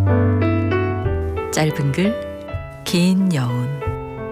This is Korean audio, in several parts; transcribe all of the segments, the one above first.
짧은 글, 긴 여운.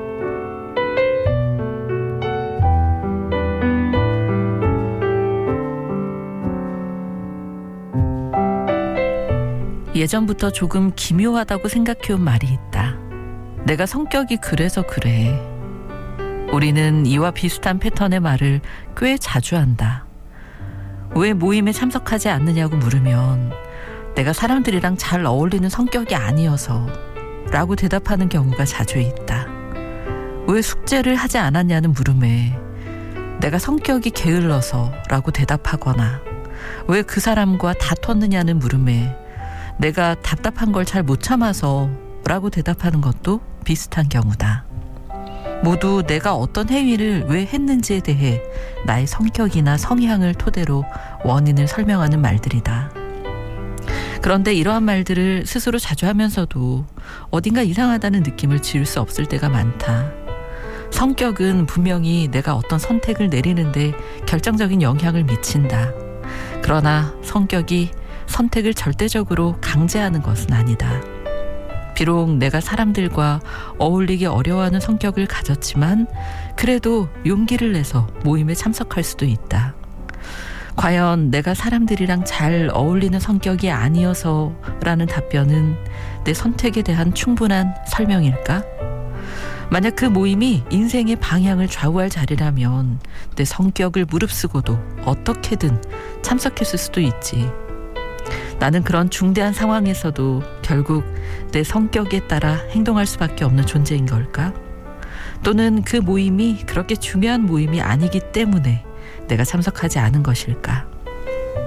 예전부터 조금 기묘하다고 생각해온 말이 있다. 내가 성격이 그래서 그래. 우리는 이와 비슷한 패턴의 말을 꽤 자주 한다. 왜 모임에 참석하지 않느냐고 물으면 내가 사람들이랑 잘 어울리는 성격이 아니어서 라고 대답하는 경우가 자주 있다. 왜 숙제를 하지 않았냐는 물음에 내가 성격이 게을러서 라고 대답하거나 왜 그 사람과 다퉜느냐는 물음에 내가 답답한 걸 잘 못 참아서 라고 대답하는 것도 비슷한 경우다. 모두 내가 어떤 행위를 왜 했는지에 대해 나의 성격이나 성향을 토대로 원인을 설명하는 말들이다. 그런데 이러한 말들을 스스로 자주 하면서도 어딘가 이상하다는 느낌을 지울 수 없을 때가 많다. 성격은 분명히 내가 어떤 선택을 내리는데 결정적인 영향을 미친다. 그러나 성격이 선택을 절대적으로 강제하는 것은 아니다. 비록 내가 사람들과 어울리기 어려워하는 성격을 가졌지만 그래도 용기를 내서 모임에 참석할 수도 있다. 과연 내가 사람들이랑 잘 어울리는 성격이 아니어서라는 답변은 내 선택에 대한 충분한 설명일까? 만약 그 모임이 인생의 방향을 좌우할 자리라면 내 성격을 무릅쓰고도 어떻게든 참석했을 수도 있지. 나는 그런 중대한 상황에서도 결국 내 성격에 따라 행동할 수밖에 없는 존재인 걸까? 또는 그 모임이 그렇게 중요한 모임이 아니기 때문에 내가 참석하지 않은 것일까?